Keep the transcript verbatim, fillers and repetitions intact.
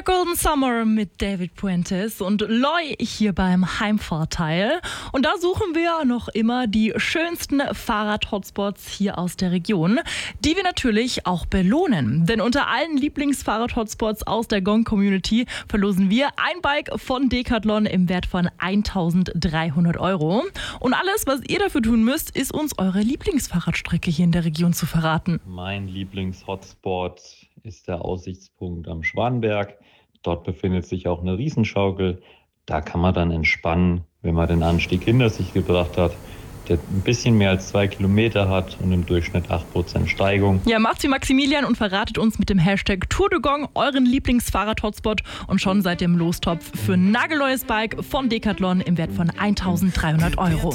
Der Golden Summer mit David Puentes und Loy hier beim Heimvorteil. Und da suchen wir noch immer die schönsten Fahrrad-Hotspots hier aus der Region, die wir natürlich auch belohnen. Denn unter allen Lieblings-Fahrrad-Hotspots aus der Gong-Community verlosen wir ein Bike von Decathlon im Wert von eintausenddreihundert Euro. Und alles, was ihr dafür tun müsst, ist uns eure Lieblingsfahrradstrecke hier in der Region zu verraten. Mein Lieblings-Hotspot ist der Aussichtspunkt am Schwanberg. Dort befindet sich auch eine Riesenschaukel. Da kann man dann entspannen, wenn man den Anstieg hinter sich gebracht hat, der ein bisschen mehr als zwei Kilometer hat und im Durchschnitt acht Prozent Steigung. Ja, macht's wie Maximilian und verratet uns mit dem Hashtag Tour de Gong euren Lieblingsfahrrad-Hotspot und schon seid ihr im Lostopf für ein nagelneues Bike von Decathlon im Wert von eintausenddreihundert Euro.